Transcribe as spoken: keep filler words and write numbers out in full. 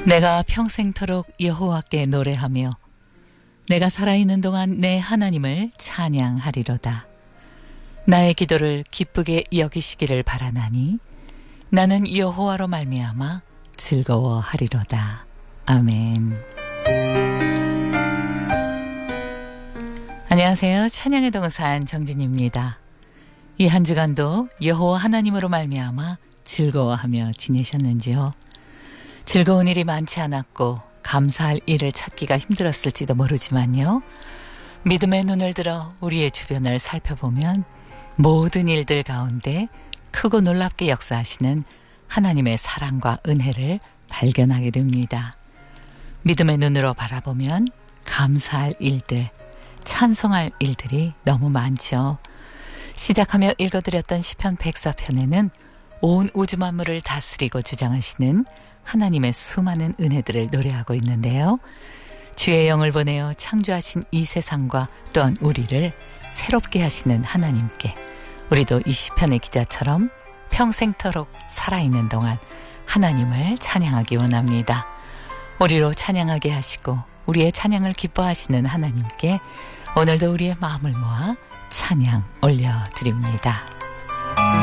내가 평생토록 여호와께 노래하며 내가 살아있는 동안 내 하나님을 찬양하리로다. 나의 기도를 기쁘게 여기시기를 바라나니 나는 여호와로 말미암아 즐거워하리로다. 아멘. 안녕하세요. 찬양의 동산 정진입니다. 이 한 주간도 여호와 하나님으로 말미암아 즐거워하며 지내셨는지요? 즐거운 일이 많지 않았고 감사할 일을 찾기가 힘들었을지도 모르지만요. 믿음의 눈을 들어 우리의 주변을 살펴보면 모든 일들 가운데 크고 놀랍게 역사하시는 하나님의 사랑과 은혜를 발견하게 됩니다. 믿음의 눈으로 바라보면 감사할 일들, 찬송할 일들이 너무 많죠. 시작하며 읽어드렸던 시편 백사 편에는 온 우주 만물을 다스리고 주장하시는 하나님의 수많은 은혜들을 노래하고 있는데요. 주의 영을 보내어 창조하신 이 세상과 또한 우리를 새롭게 하시는 하나님께 우리도 이 시편의 기자처럼 평생토록 살아있는 동안 하나님을 찬양하기 원합니다. 우리로 찬양하게 하시고 우리의 찬양을 기뻐하시는 하나님께 오늘도 우리의 마음을 모아 찬양 올려드립니다.